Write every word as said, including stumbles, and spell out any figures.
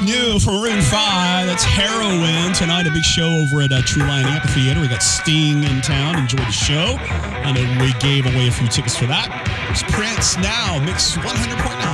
New from Maroon five. That's Heroin. Tonight, a big show over at uh, True Lion Amphitheater. We got Sting in town. Enjoy the show. I know we gave away a few tickets for that. It's Prince now. Mix one hundred point nine.